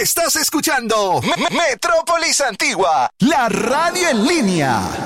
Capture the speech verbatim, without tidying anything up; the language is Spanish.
Estás escuchando M- Metrópolis Antigua, la radio en línea.